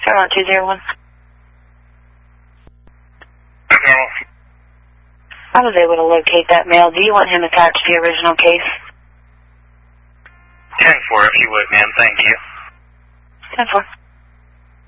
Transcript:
Paramount 201. Okay. I was able to locate that male. Do you want him attached to the original case? 10-4 if you would, ma'am. Thank you. 10-4.